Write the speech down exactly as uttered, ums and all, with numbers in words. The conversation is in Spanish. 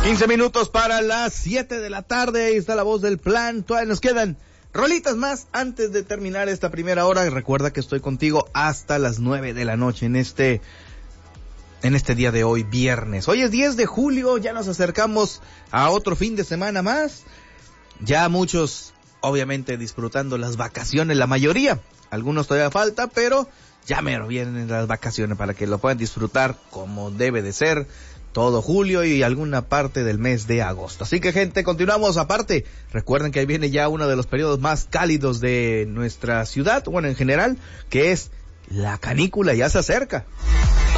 quince minutos para las siete de la tarde. Ahí está la voz del plan. Todavía nos quedan rolitas más antes de terminar esta primera hora. Recuerda que estoy contigo hasta las nueve de la noche en este, en este día de hoy, viernes. Hoy es diez de julio, ya nos acercamos a otro fin de semana más. Ya muchos, obviamente, disfrutando las vacaciones, la mayoría. Algunos todavía falta, pero ya mero vienen las vacaciones para que lo puedan disfrutar como debe de ser todo julio y alguna parte del mes de agosto. Así que, gente, continuamos. Aparte, recuerden que ahí viene ya uno de los periodos más cálidos de nuestra ciudad, bueno, en general, que es la canícula, ya se acerca.